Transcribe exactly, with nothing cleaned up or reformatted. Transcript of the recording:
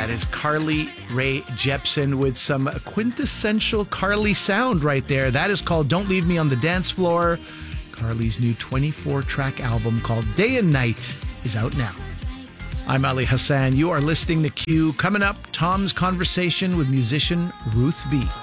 That is Carly Rae Jepsen with some quintessential Carly sound right there. That is called Don't Leave Me on the Dance Floor. Carly's new twenty-four track album called Day and Night is out now. I'm Ali Hassan. You are listening to Q. Coming up, Tom's conversation with musician Ruth B.